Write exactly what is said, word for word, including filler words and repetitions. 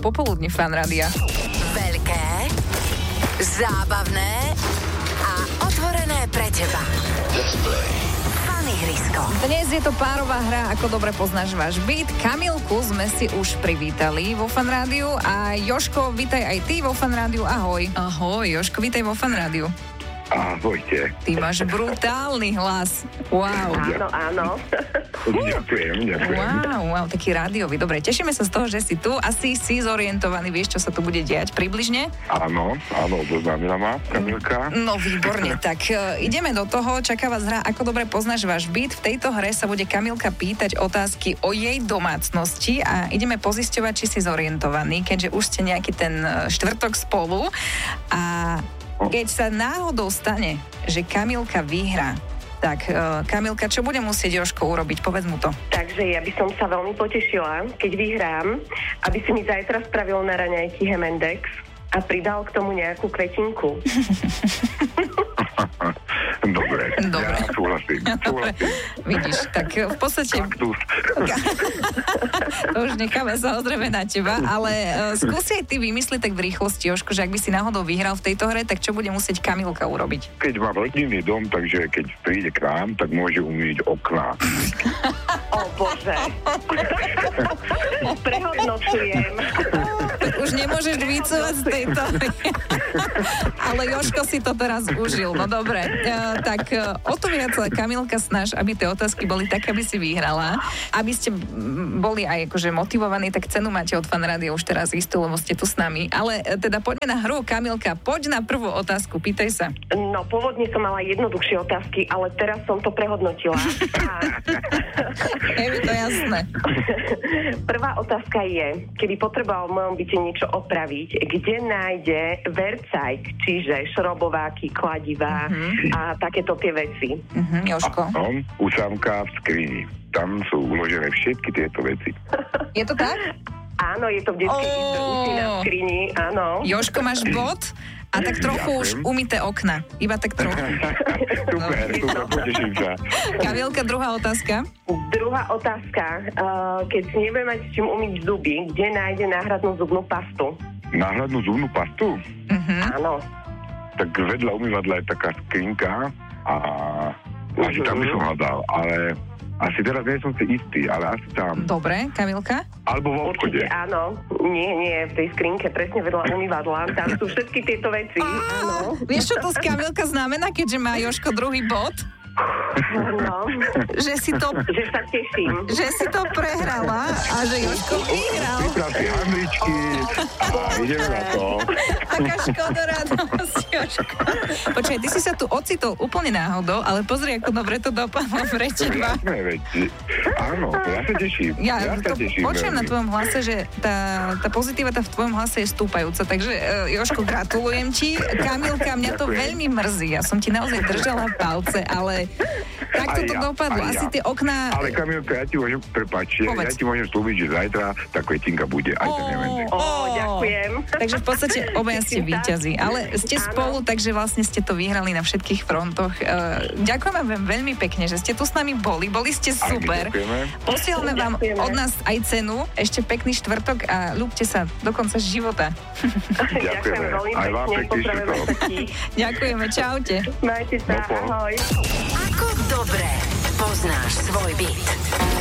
popoludní Fan Rádia. Veľké, zábavné a otvorené pre teba. Fany hrysko. Dnes je to párová hra, ako dobre poznáš váš byt. Kamilku sme si už privítali vo Fan Rádiu a Jožko, vítaj aj ty vo Fan Rádiu. Ahoj. Ahoj, Jožko, vítaj vo Fan Rádiu. Ahojte. Ty máš brutálny hlas. Wow. Áno, áno. Ďakujem, ďakujem. Wow, wow, taký rádiový. Dobre, tešíme sa z toho, že si tu. Asi si zorientovaný, vieš, čo sa tu bude diať približne? Áno, áno, oboznámila ma Kamilka. No výborne, tak uh, ideme do toho. Čaká vás hra, ako dobre poznáš váš byt. V tejto hre sa bude Kamilka pýtať otázky o jej domácnosti a ideme pozisťovať, či si zorientovaný, keďže už ste nejaký ten štvrtok spolu. A keď sa náhodou stane, že Kamilka vyhrá, tak uh, Kamilka, čo bude musieť Jožko urobiť? Povedz mu to. Takže ja by som sa veľmi potešila, keď vyhrám, aby si mi zajtra spravil na raňajky Hemendex a pridal k tomu nejakú kvetinku. Dobre, Dobre. ja súhlasím. súhlasím. Vidíš, tak v podstate... Kaktus. To už necháme samozrejme na teba, ale uh, skúsi aj ty vymysliť tak v rýchlosti, Jožko, že ak by si náhodou vyhral v tejto hre, tak čo bude musieť Kamilka urobiť? Keď mám rodinný dom, takže keď príde k nám, tak môže umyť okná. O Bože. Prehodnocujem. Už nemôžeš výcovať z tejto hry. Ale Jožko si to teraz užil. No dobre, uh, tak uh, o to viac Kamilka snaž, aby tie otázky boli také, aby si vyhrala. Aby ste boli aj akože motivovaní, tak cenu máte od Fan Rádia už teraz istú, lebo ste tu s nami. Ale uh, teda poďme na hru. Kamilka, poď na prvú otázku, pýtaj sa. No, pôvodne som mala jednoduchšie otázky, ale teraz som to prehodnotila. Je mi to jasné. Prvá otázka je, keby potreboval v mojom byte niečo opraviť, kde nájde vercajk, čiže šrobováky, kladivá uh-huh. a takéto tie veci. Uh-huh, Jožko. Áno, u Samka v skrini. Tam sú uložené všetky tieto veci. Je to tak? Áno, je to v detskej Oh. izbe, u syna v skrini, áno. Jožko, máš bod a tak trochu už Ďakujem. umyté okna. Iba tak trochu. Super, super, poteším sa. Kamilka, druhá otázka. Druhá otázka, uh, keď si nebudem mať s čím umyť zuby, kde nájde náhradnú zubnú pastu? Náhľadnú zubnú pastu? Uh-huh. Áno. Tak vedľa umývadla je taká skrinka a asi tam by som hľadal, ale asi teraz nie som si istý, ale asi tam. Dobre, Kamilka. Alebo v obchode. Určite áno. Nie, nie, v tej skrinke presne vedľa umývadla. Tam sú všetky tieto veci. Áno. Vieš, čo to z Kamilka znamená, keďže má Jožko druhý bod? No, Že si to, že sa teším. že si to prehrala a že Jožko vyhral. Priprav si handličky a ideme na to. Taká škoda radosť, Jožko. Počkaj, ty si sa tu ocitol úplne náhodou, ale pozri, ako dobre to dopadlo pre teba. Jasné, veď. Áno, ja sa teším. Ja, Ja to sa teším počujem na veľmi. tvojom hlase, že tá, tá pozitivita v tvojom hlase je stúpajúca, takže uh, Jožko, gratulujem ti. Kamilka, mňa to Ďakujem. veľmi mrzí, ja som ti naozaj držala palce, ale takto Aj to ja, dopadlo. aj Asi ja. tie okná... Ale Kamilka, ja ti môžem, prepáč, ja, ja Povedz. ti môžem slúbiť, že zajtra tá kvetinka bude. Aj ten Hemendex. Ó, ďakujem. Takže v podstate obaja ste víťazi, ale ste Áno. spolu, takže vlastne ste to vyhrali na všetkých frontoch. Uh, ďakujem vám veľmi pekne, že ste tu s nami boli, boli ste Aj my super. ďakujeme. Posielame vám Ďakujeme. od nás aj cenu, ešte pekný štvrtok a ľúbte sa do konca života. Ďakujem veľmi Aj vám pekne. pekný Pozdravujeme štvrtok. všetkých. Ďakujeme, čaute. Majte sa, No po. ahoj. Ako dobre poznáš svoj byt.